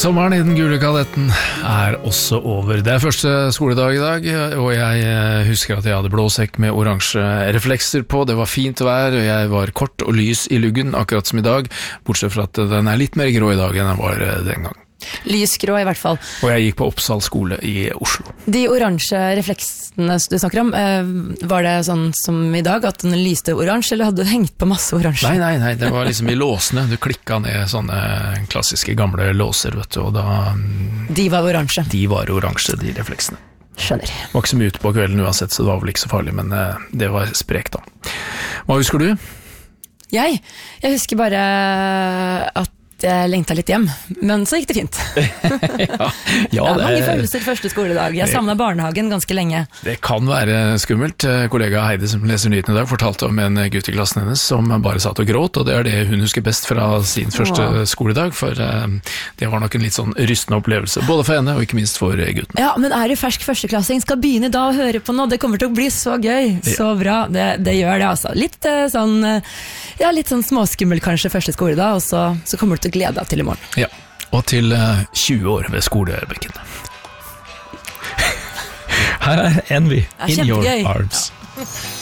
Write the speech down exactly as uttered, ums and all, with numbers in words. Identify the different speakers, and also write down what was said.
Speaker 1: Sommeren i den gule kadetten er også over. Det er første skoledag i dag, og jeg husker at jeg hadde blå sekk med oransje reflekser på. Det var fint vær, og jeg var kort og lys i luggen, akkurat som i dag, bortsett fra at den er litt mer grå i dag enn den var den gang.
Speaker 2: Lysgrå i hvert fall.
Speaker 1: Og jeg gikk på Oppsal skole i Oslo. De
Speaker 2: oransje refleksene du snakker om, var det sånn som i dag, at den lyste oransje, eller hadde du hengt på masse oransje?
Speaker 1: Nei, nei, nei, det var liksom i låsene. Du klikket ned sånne klassiske gamle låser, vet du, og da...
Speaker 2: De var oransje?
Speaker 1: De var oransje, de refleksene.
Speaker 2: Skjønner.
Speaker 1: Det var ikke så mye ute på kvelden uansett, så det var vel ikke så farlig, men det var sprekt da. Hva husker du?
Speaker 2: Jeg? Jeg husker bare at jeg lengtet litt hjem, men så gikk det fint.
Speaker 1: ja, ja,
Speaker 2: det er mange
Speaker 1: det...
Speaker 2: følelser første skoledag. Jeg savnet barnehagen ganske lenge.
Speaker 1: Det kan være skummelt. Kollega Heidi som leser nyheten i dag fortalte om en gutt i klassen hennes som bare satt og gråt, og det er det hun husker best fra sin første wow. skoledag, for det var nok en litt sånn rystende opplevelse, både for henne og ikke minst for gutten.
Speaker 2: Ja, men er du fersk førsteklassing, skal begynne da å høre på nå, det kommer til å bli så gøy, ja. så bra, det, det gjør det altså. Litt sånn, ja, litt sånn småskummel kanskje første skoledag, og så, så kommer du til å glede deg til i morgen.
Speaker 1: Ja, og til uh, tjue år ved skolebekken. Her er Envy, In Your Arms. Ja.